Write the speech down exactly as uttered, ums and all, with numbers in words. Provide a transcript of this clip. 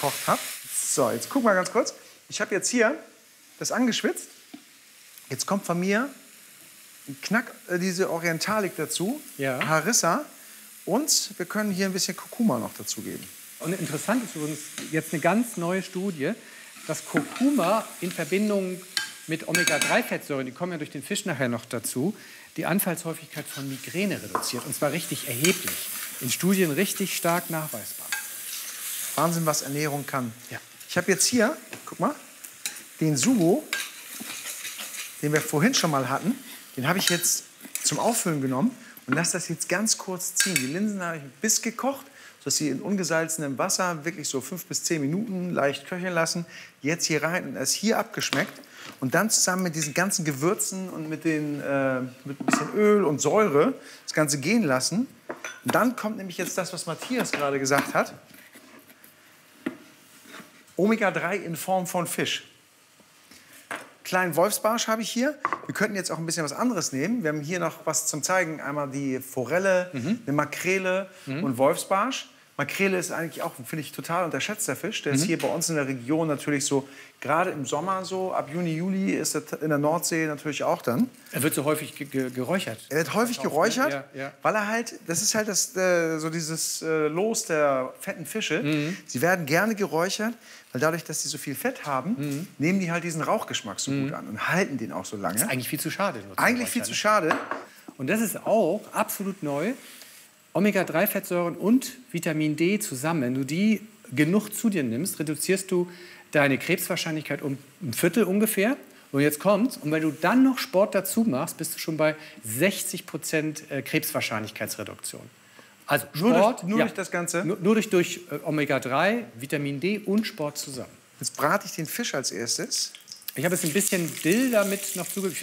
gekocht habe. So, jetzt guck mal ganz kurz. Ich habe jetzt hier das angeschwitzt. Jetzt kommt von mir ein Knack, äh, diese Orientalik dazu, Ja. Harissa. Und wir können hier ein bisschen Kurkuma noch dazugeben. Und interessant ist übrigens jetzt eine ganz neue Studie, dass Kurkuma in Verbindung mit Omega drei Fettsäuren, die kommen ja durch den Fisch nachher noch dazu, die Anfallshäufigkeit von Migräne reduziert. Und zwar richtig erheblich. In Studien richtig stark nachweisbar. Wahnsinn, was Ernährung kann. Ja. Ich habe jetzt hier, guck mal, den Sugo, den wir vorhin schon mal hatten, den habe ich jetzt zum Auffüllen genommen und lasse das jetzt ganz kurz ziehen. Die Linsen habe ich ein bisschen gekocht, sodass sie in ungesalzenem Wasser wirklich so fünf bis zehn Minuten leicht köcheln lassen. Jetzt hier rein und erst hier abgeschmeckt. Und dann zusammen mit diesen ganzen Gewürzen und mit, den, äh, mit ein bisschen Öl und Säure das Ganze gehen lassen. Und dann kommt nämlich jetzt das, was Matthias gerade gesagt hat. Omega drei in Form von Fisch. Kleinen Wolfsbarsch habe ich hier. Wir könnten jetzt auch ein bisschen was anderes nehmen. Wir haben hier noch was zum Zeigen. Einmal die Forelle, mhm. eine Makrele mhm. und Wolfsbarsch. Makrele ist eigentlich auch, finde ich, total unterschätzter Fisch. Der mhm. ist hier bei uns in der Region natürlich so, gerade im Sommer so, ab Juni, Juli ist er in der Nordsee natürlich auch dann. Er wird so häufig ge ge geräuchert. Er wird häufig geräuchert, ja, ja. weil er halt, das ist halt das, äh, so dieses äh, Los der fetten Fische. Mhm. Sie werden gerne geräuchert, weil dadurch, dass sie so viel Fett haben, mhm. nehmen die halt diesen Rauchgeschmack so mhm. gut an und halten den auch so lange. Das ist eigentlich viel zu schade. Eigentlich viel zu schade. Und das ist auch absolut neu. Omega drei Fettsäuren und Vitamin D zusammen, wenn du die genug zu dir nimmst, reduzierst du deine Krebswahrscheinlichkeit um ein Viertel ungefähr. Und jetzt kommt's, und wenn du dann noch Sport dazu machst, bist du schon bei sechzig Prozent Krebswahrscheinlichkeitsreduktion. Also Sport, nur durch, nur ja, durch das Ganze? Nur, nur durch, durch Omega drei, Vitamin D und Sport zusammen. Jetzt brate ich den Fisch als erstes. Ich habe jetzt ein bisschen Dill damit noch zugefügt.